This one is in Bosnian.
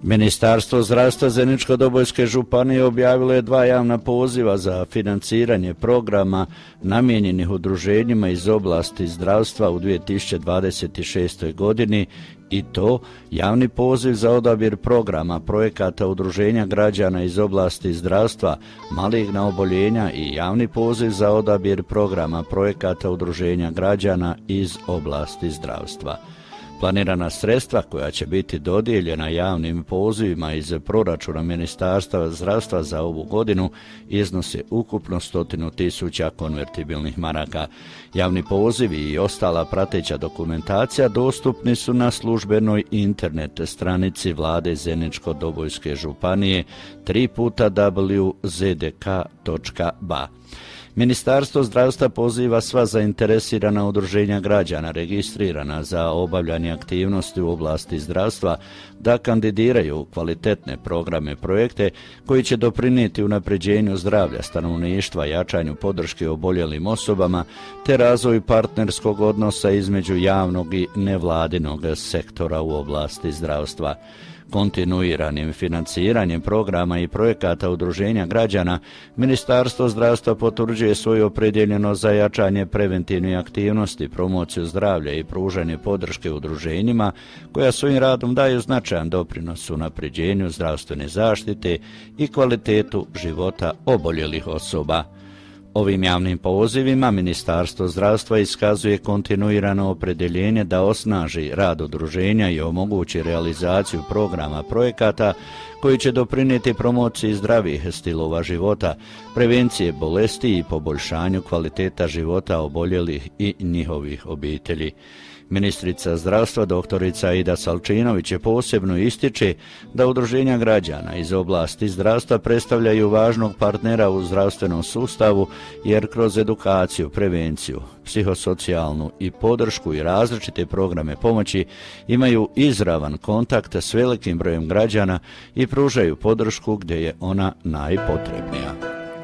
Ministarstvo zdravstva Zeničko-Dobojske županije objavilo je 2 javna poziva za financiranje programa namijenjenih udruženjima iz oblasti zdravstva u 2026. godini i to javni poziv za odabir programa projekata udruženja građana iz oblasti zdravstva, maligna oboljenja i javni poziv za odabir programa projekata udruženja građana iz oblasti zdravstva. Planirana sredstva koja će biti dodijeljena javnim pozivima iz proračuna Ministarstva zdravstva za ovu godinu iznose ukupno 100.000 konvertibilnih maraka. Javni pozivi i ostala prateća dokumentacija dostupni su na službenoj internet stranici Vlade Zeničko-Dobojske županije www.zdk.ba. Ministarstvo zdravstva poziva sva zainteresirana udruženja građana registrirana za obavljanje aktivnosti u oblasti zdravstva da kandidiraju kvalitetne programe projekte koji će doprinijeti unapređenju zdravlja stanovništva, jačanju podrške oboljelim osobama te razvoju partnerskog odnosa između javnog i nevladinog sektora u oblasti zdravstva. Kontinuiranim financiranjem programa i projekata udruženja građana, Ministarstvo zdravstva potvrđuje svoju opredjeljenost za jačanje preventivnih aktivnosti, promociju zdravlja i pružanje podrške udruženjima koja svojim radom daju značajan doprinos unapređenju zdravstvene zaštite i kvalitetu života oboljelih osoba. Ovim javnim pozivima Ministarstvo zdravstva iskazuje kontinuirano opredjeljenje da osnaži rad udruženja i omogući realizaciju programa projekata koji će doprinijeti promociji zdravih stilova života, prevencije bolesti i poboljšanju kvaliteta života oboljelih i njihovih obitelji. Ministrica zdravstva doktorica Aida Salčinović je posebno ističe da udruženja građana iz oblasti zdravstva predstavljaju važnog partnera u zdravstvenom sustavu jer kroz edukaciju, prevenciju, psihosocijalnu i podršku i različite programe pomoći imaju izravan kontakt s velikim brojem građana i pružaju podršku gdje je ona najpotrebnija.